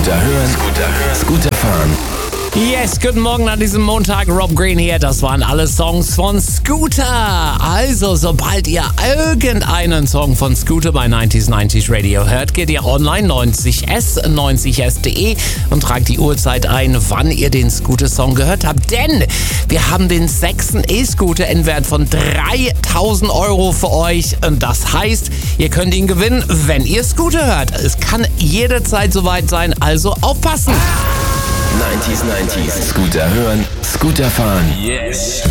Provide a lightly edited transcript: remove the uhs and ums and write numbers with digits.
Scooter hören, Scooter fahren. Yes, guten Morgen an diesem Montag. Rob Green hier. Das waren alle Songs von Scooter. Also, sobald ihr irgendeinen Song von Scooter bei 90s Radio hört, geht ihr online 90s.de und tragt die Uhrzeit ein, wann ihr den Scooter-Song gehört habt. Denn wir haben den 6. E-Scooter in Wert von 3.000 € für euch. Und das heißt, ihr könnt ihn gewinnen, wenn ihr Scooter hört. Es kann jederzeit soweit sein, also aufpassen. 90s. Scooter hören, Scooter fahren. Yes.